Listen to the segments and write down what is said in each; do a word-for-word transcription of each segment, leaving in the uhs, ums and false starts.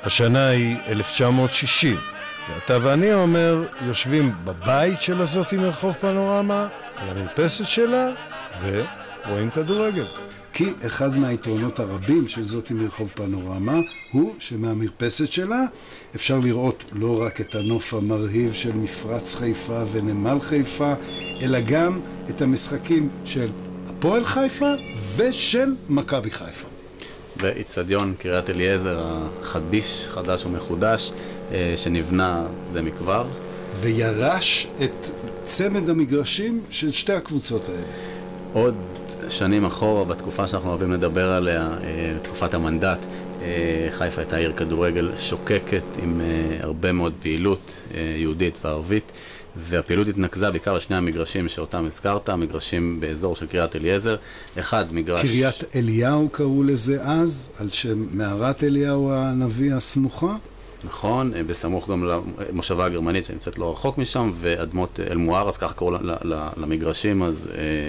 השנה היא אלף תשע מאות שישים, ואתה ואני אומר, יושבים בבית של הזאתי מרחוב פנורמה, על המרפסת שלה, ורואים כדורגל. כי אחד מהיתרונות הרבים של זאתי מרחוב פנורמה הוא שמהמרפסת שלה אפשר לראות לא רק את הנוף המרהיב של מפרץ חיפה ונמל חיפה, אלא גם את המשחקים של הפועל חיפה ושל מכבי חיפה. ואיצטדיון קריית אליעזר החדיש, חדש ומחודש, שנבנה זה מכבר. וירש את צמד המגרשים של שתי הקבוצות האלה. עוד שנים אחורה, בתקופה שאנחנו אוהבים לדבר עליה, תקופת המנדט, חיפה הייתה עיר כדורגל שוקקת עם הרבה מאוד פעילות יהודית וערבית, והפעילות התנקזה בעיקר לשני המגרשים שאותם הזכרת, מגרשים באזור של קריית אליעזר. אחד, מגרש... קריית אליהו קראו לזה אז, על שם מערת אליהו הנביא הסמוכה. נכון, בסמוך גם למושבה הגרמנית שנמצאת לא רחוק משם, ואדמות אל-מואר, אז ככה קראו למגרשים, אז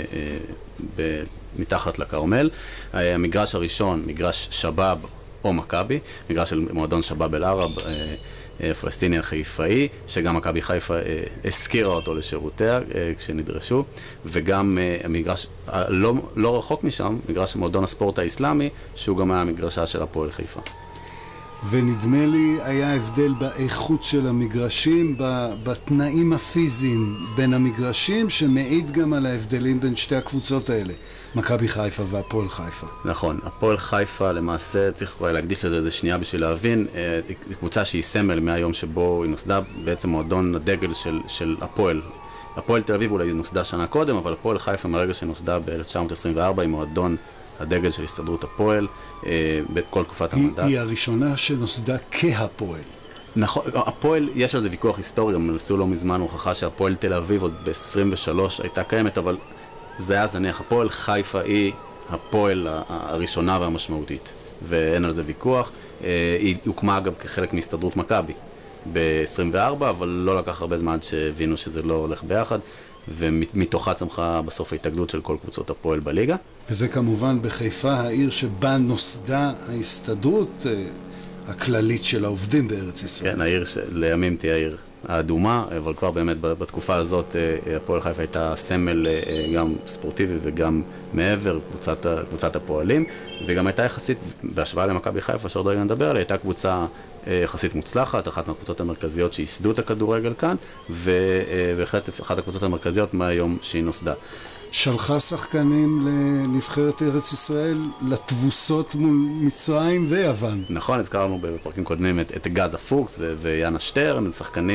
מתחת לקרמל. המגרש הראשון, מגרש שבאב או מכבי, מגרש של מועדון שבאב אל-ערב, פלסטיני החיפאי, שגם מכבי חיפה הזכירה אותו לשירותיה כשנדרשו, וגם המגרש לא, לא רחוק משם, מגרש מועדון הספורט האסלאמי, שהוא גם היה מגרשה של הפועל חיפה. ונדמה לי היה הבדל באיכות של המגרשים, בתנאים הפיזיים בין המגרשים, שמעיד גם על ההבדלים בין שתי הקבוצות האלה, מכבי חיפה והפועל חיפה. נכון, הפועל חיפה למעשה, צריך אולי להקדיש לזה איזה שנייה בשביל להבין, היא קבוצה שהיא סמל מהיום שבו היא נוסדה, בעצם מועדון הדגל של, של הפועל. הפועל תל אביב אולי נוסדה שנה קודם, אבל הפועל חיפה מרגע שנוסדה ב-אלף תשע מאות עשרים וארבע היא מועדון הדגל של הסתדרות הפועל בכל תקופת המנדט. היא הראשונה שנוסדה כהפועל. נכון, הפועל, יש על זה ויכוח היסטורי, גם נפצו לא מזמן הוכחה שהפועל תל אביב עוד ב-עשרים ושלוש הייתה קיימת, אבל זה היה זניח. הפועל חיפה היא הפועל הראשונה והמשמעותית, ואין על זה ויכוח. היא הוקמה אגב כחלק מהסתדרות מכבי ב-עשרים וארבע, אבל לא לקח הרבה זמן שהבינו שזה לא הולך ביחד. ומתוכה צמחה בסוף ההתאגדות של כל קבוצות הפועל בליגה. וזה כמובן בחיפה, העיר שבה נוסדה ההסתדרות הכללית של העובדים בארץ ישראל. כן, העיר שלימים תהיה העיר האדומה, אבל כבר באמת בתקופה הזאת הפועל חיפה הייתה סמל גם ספורטיבי וגם מעבר, קבוצת, קבוצת הפועלים, וגם הייתה יחסית, בהשוואה למכבי חיפה, שעוד רגע נדבר עליה, הייתה קבוצה יחסית מוצלחת, אחת מהקבוצות המרכזיות שייסדו את הכדורגל כאן, ובהחלט אחת הקבוצות המרכזיות מהיום שהיא נוסדה. שלחה שחקנים לנבחרת ארץ ישראל לתבוסות מול מצרים ויוון. נכון, הזכרנו בפרקים קודמים את, את גזה פוקס ויאנה שטרן, שחקנים